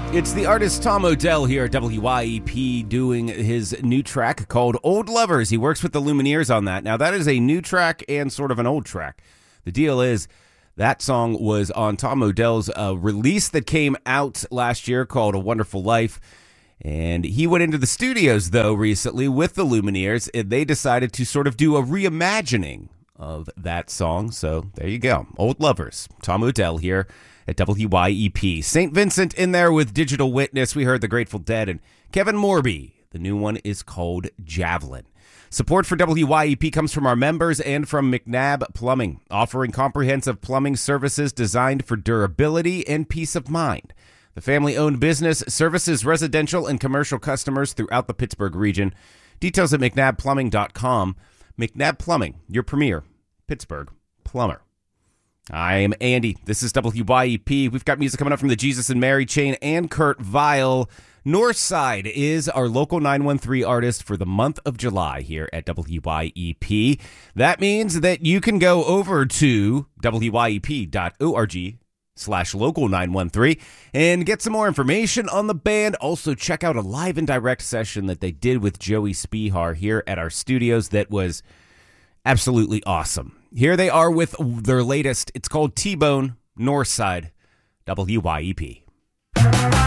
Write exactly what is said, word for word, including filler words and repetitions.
It's the artist Tom Odell here at W Y E P doing his new track called Old Lovers. He works with the Lumineers on that. Now, that is a new track and sort of an old track. The deal is that song was on Tom Odell's uh, release that came out last year called A Wonderful Life. And he went into the studios, though, recently with the Lumineers, and they decided to sort of do a reimagining of that song. So there you go. Old Lovers. Tom Odell here at W Y E P. Saint Vincent in there with Digital Witness. We heard the Grateful Dead and Kevin Morby. The new one is called Javelin. Support for W Y E P comes from our members and from McNabb Plumbing, offering comprehensive plumbing services designed for durability and peace of mind. The family-owned business services residential and commercial customers throughout the Pittsburgh region. Details at mcnabb plumbing dot com. McNabb Plumbing, your premier Pittsburgh plumber. I am Andy. This is W Y E P. We've got music coming up from the Jesus and Mary Chain and Kurt Vile. Northside is our local nine one three artist for the month of July here at W Y E P. That means that you can go over to W Y E P dot org slash local nine one three and get some more information on the band. Also, check out a live and direct session that they did with Joey Spihar here at our studios that was absolutely awesome. Here they are with their latest. It's called T-Bone, Northside, W Y E P.